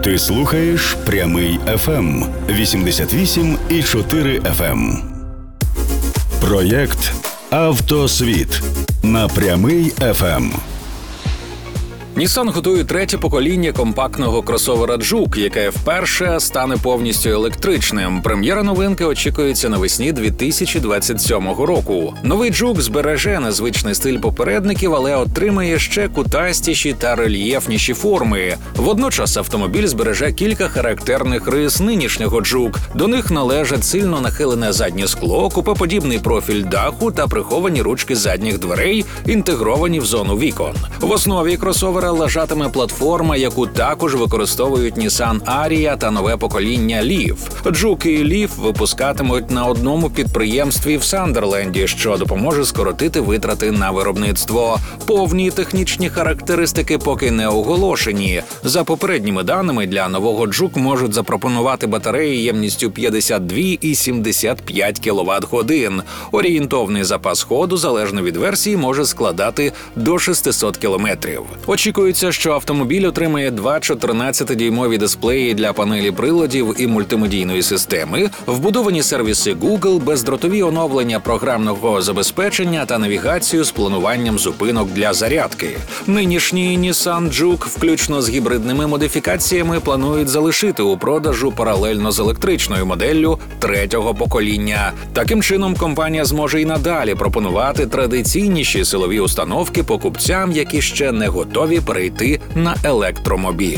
Ти слухаєш Прямий FM 88,4 FM. Проєкт «Автосвіт» на Прямий FM. Nissan готує третє покоління компактного кросовера Juke, яке вперше стане повністю електричним. Прем'єра новинки очікується навесні 2027 року. Новий Juke збереже незвичний стиль попередників, але отримає ще кутастіші та рельєфніші форми. Водночас автомобіль збереже кілька характерних рис нинішнього Juke. До них належать сильно нахилене заднє скло, купеподібний профіль даху та приховані ручки задніх дверей, інтегровані в зону вікон. В основі кросовера лежатиме платформа, яку також використовують Nissan Ariya та нове покоління Leaf. Juke і Leaf випускатимуть на одному підприємстві в Сандерленді, що допоможе скоротити витрати на виробництво. Повні технічні характеристики поки не оголошені. За попередніми даними, для нового Juke можуть запропонувати батареї ємністю 52 і 75 кВт-годин. Орієнтовний запас ходу, залежно від версії, може складати до 600 км. Очікується, що автомобіль отримає два 14-дюймові дисплеї для панелі приладів і мультимедійної системи, вбудовані сервіси Google, бездротові оновлення програмного забезпечення та навігацію з плануванням зупинок для зарядки. Нинішній Nissan Juke, включно з гібридними модифікаціями, планують залишити у продажу паралельно з електричною моделлю третього покоління. Таким чином, компанія зможе і надалі пропонувати традиційніші силові установки покупцям, які ще не готові перейти на електромобіль.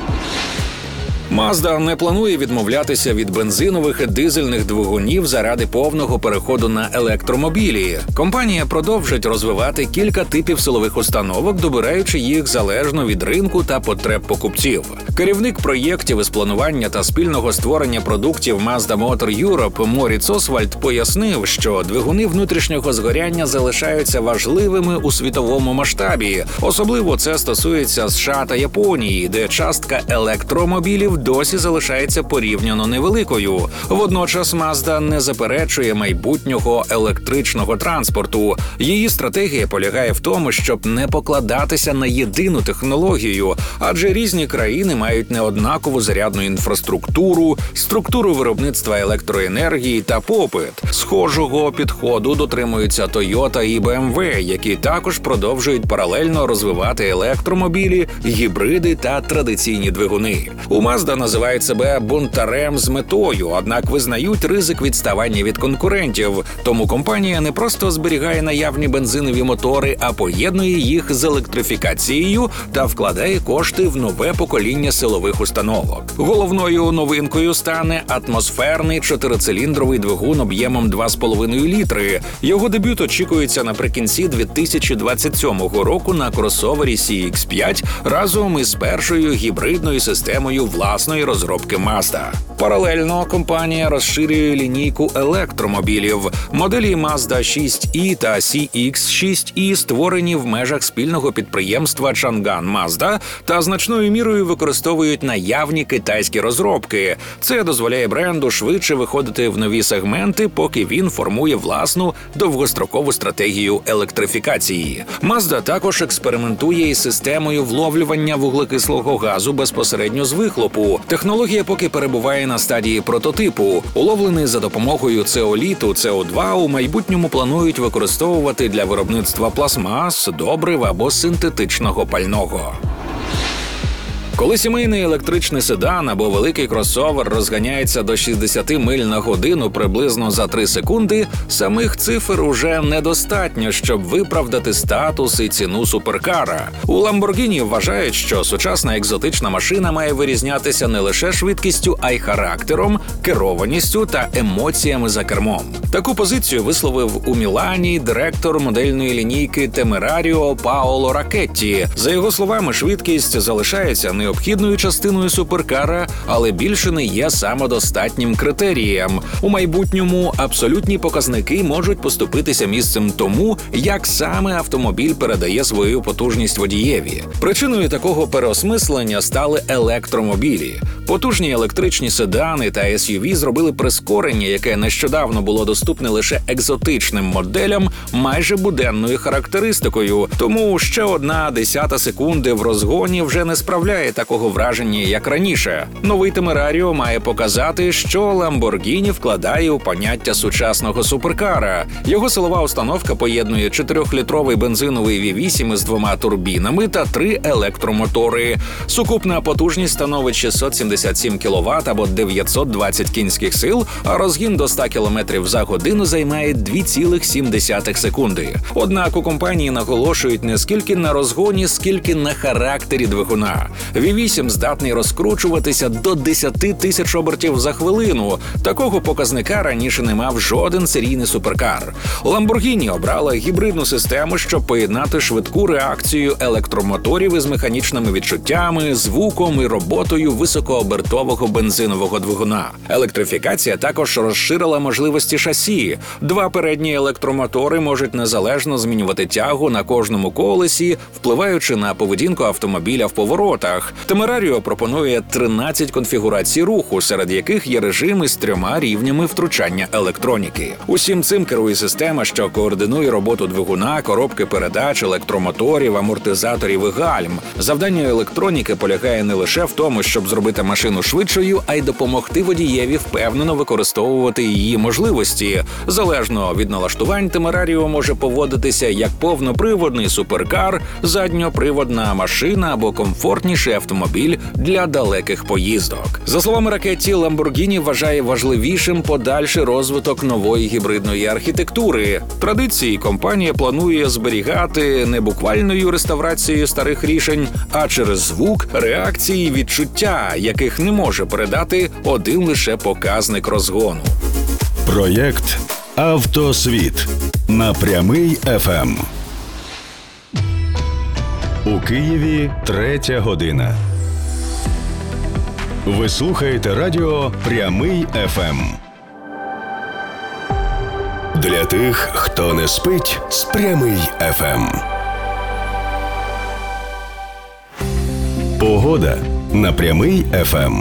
Mazda не планує відмовлятися від бензинових і дизельних двигунів заради повного переходу на електромобілі. Компанія продовжить розвивати кілька типів силових установок, добираючи їх залежно від ринку та потреб покупців. Керівник проєктів із планування та спільного створення продуктів Mazda Motor Europe Моріц Освальд пояснив, що двигуни внутрішнього згоряння залишаються важливими у світовому масштабі. Особливо це стосується США та Японії, де частка електромобілів досі залишається порівняно невеликою. Водночас Mazda не заперечує майбутнього електричного транспорту. Її стратегія полягає в тому, щоб не покладатися на єдину технологію, адже різні країни мають неоднакову зарядну інфраструктуру, структуру виробництва електроенергії та попит. Схожого підходу дотримуються Toyota і BMW, які також продовжують паралельно розвивати електромобілі, гібриди та традиційні двигуни. У Mazda називають себе бунтарем з метою, однак визнають ризик відставання від конкурентів. Тому компанія не просто зберігає наявні бензинові мотори, а поєднує їх з електрифікацією та вкладає кошти в нове покоління силових установок. Головною новинкою стане атмосферний 4-циліндровий двигун об'ємом 2,5 літри. Його дебют очікується наприкінці 2027 року на кросовері CX-5 разом із першою гібридною системою власної розробки Mazda. Паралельно компанія розширює лінійку електромобілів. Моделі Mazda 6e та CX-6e створені в межах спільного підприємства Changan Mazda та значною мірою використовують наявні китайські розробки. Це дозволяє бренду швидше виходити в нові сегменти, поки він формує власну довгострокову стратегію електрифікації. Mazda також експериментує із системою вловлювання вуглекислого газу безпосередньо з вихлопу. Технологія поки перебуває на стадії прототипу. Уловлений за допомогою цеоліту СО2 у майбутньому планують використовувати для виробництва пластмас, добрив або синтетичного пального. Коли сімейний електричний седан або великий кросовер розганяється до 60 миль на годину приблизно за 3 секунди, самих цифр уже недостатньо, щоб виправдати статус і ціну суперкара. У Lamborghini вважають, що сучасна екзотична машина має вирізнятися не лише швидкістю, а й характером, керованістю та емоціями за кермом. Таку позицію висловив у Мілані директор модельної лінійки Темераріо Паоло Ракетті. За його словами, швидкість залишається необхідною частиною суперкара, але більше не є самодостатнім критерієм. У майбутньому абсолютні показники можуть поступитися місцем тому, як саме автомобіль передає свою потужність водієві. Причиною такого переосмислення стали електромобілі. Потужні електричні седани та SUV зробили прискорення, яке нещодавно було доступне лише екзотичним моделям, майже буденною характеристикою. Тому ще 0,1 секунди в розгоні вже не справляє такого враження, як раніше. Новий Темераріо має показати, що Lamborghini вкладає у поняття сучасного суперкара. Його силова установка поєднує 4-літровий бензиновий V8 із 2 турбінами та 3 електромотори. Сукупна потужність становить 677 кВт або 920 кінських сил, а розгін до 100 км за годину займає 2,7 секунди. Однак у компанії наголошують не скільки на розгоні, скільки на характері двигуна. V8 здатний розкручуватися до 10 тисяч обертів за хвилину. Такого показника раніше не мав жоден серійний суперкар. Lamborghini обрала гібридну систему, щоб поєднати швидку реакцію електромоторів із механічними відчуттями, звуком і роботою високообертового бензинового двигуна. Електрифікація також розширила можливості шасі. 2 передні електромотори можуть незалежно змінювати тягу на кожному колесі, впливаючи на поведінку автомобіля в поворотах. Темераріо пропонує 13 конфігурацій руху, серед яких є режими з 3 рівнями втручання електроніки. Усім цим керує система, що координує роботу двигуна, коробки передач, електромоторів, амортизаторів і гальм. Завдання електроніки полягає не лише в тому, щоб зробити машину швидшою, а й допомогти водієві впевнено використовувати її можливості. Залежно від налаштувань, Темераріо може поводитися як повноприводний суперкар, задньоприводна машина або комфортніший автомобіль для далеких поїздок. За словами Ракетті, Lamborghini вважає важливішим подальший розвиток нової гібридної архітектури. Традиції компанія планує зберігати не буквальною реставрацією старих рішень, а через звук, реакції, відчуття, яких не може передати один лише показник розгону. Проєкт «Автосвіт» на Прямий ФМ. У Києві 3 година. Ви слухаєте радіо «Прямий ФМ». Для тих, хто не спить з «Прямий ФМ». Погода на Прямий ФМ.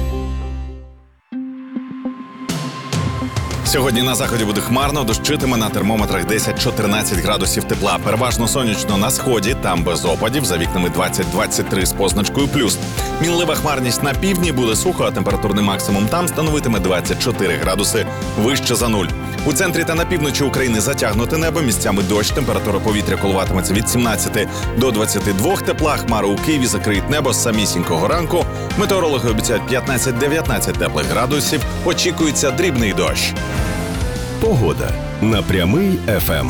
Сьогодні на заході буде хмарно, дощитиме, на термометрах 10-14 градусів тепла. Переважно сонячно на сході, там без опадів, за вікнами 20-23 з позначкою плюс. Мінлива хмарність на півдні, буде сухо, а температурний максимум там становитиме 24 градуси вище за нуль. У центрі та на півночі України затягнуте небо, місцями дощ, температура повітря коливатиметься від 17 до 22 тепла. Хмари у Києві закриють небо з самісінького ранку. Метеорологи обіцяють 15-19 теплих градусів, очікується дрібний дощ. Погода на Прямий ФМ.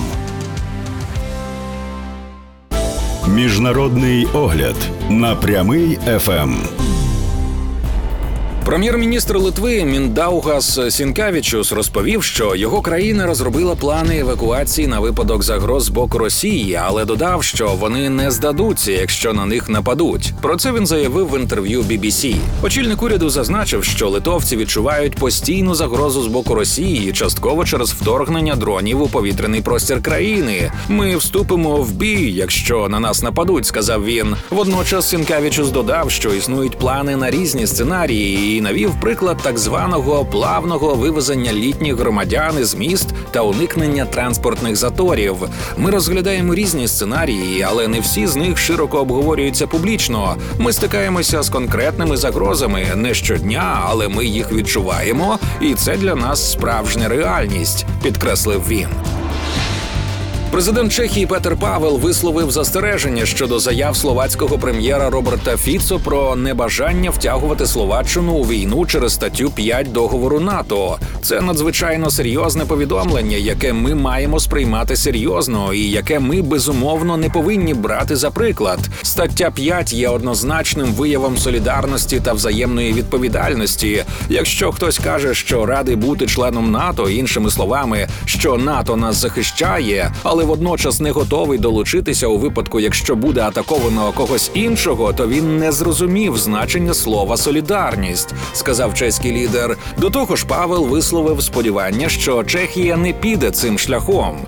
Міжнародний огляд на Прямий ФМ. Прем'єр-міністр Литви Міндаугас Сінкевічус розповів, що його країна розробила плани евакуації на випадок загроз з боку Росії, але додав, що вони не здадуться, якщо на них нападуть. Про це він заявив в інтерв'ю BBC. Очільник уряду зазначив, що литовці відчувають постійну загрозу з боку Росії, частково через вторгнення дронів у повітряний простір країни. Ми вступимо в бій, якщо на нас нападуть, сказав він. Водночас Сінкевічус додав, що існують плани на різні сценарії, і навів приклад так званого плавного вивезення літніх громадян із міст та уникнення транспортних заторів. Ми розглядаємо різні сценарії, але не всі з них широко обговорюються публічно. Ми стикаємося з конкретними загрозами не щодня, але ми їх відчуваємо, і це для нас справжня реальність, підкреслив він. Президент Чехії Петер Павел висловив застереження щодо заяв словацького прем'єра Роберта Фіцо про небажання втягувати Словаччину у війну через статтю 5 договору НАТО. Це надзвичайно серйозне повідомлення, яке ми маємо сприймати серйозно і яке ми, безумовно, не повинні брати за приклад. Стаття 5 є однозначним виявом солідарності та взаємної відповідальності. Якщо хтось каже, що радий бути членом НАТО, іншими словами, що НАТО нас захищає, але водночас не готовий долучитися у випадку, якщо буде атаковано когось іншого, то він не зрозумів значення слова «солідарність», сказав чеський лідер. До того ж, Павел висловив сподівання, що Чехія не піде цим шляхом.